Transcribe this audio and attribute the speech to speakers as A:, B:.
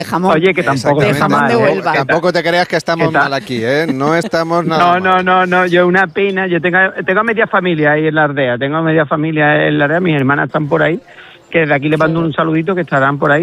A: jamón.
B: Oye, que tampoco
A: de jamón de Huelva.
C: Tampoco te creas que estamos mal aquí, ¿eh? No estamos nada mal.
B: No, yo una pena, yo tengo media familia ahí en la aldea, mis hermanas están por ahí, que desde aquí les mando un saludito, que estarán por ahí.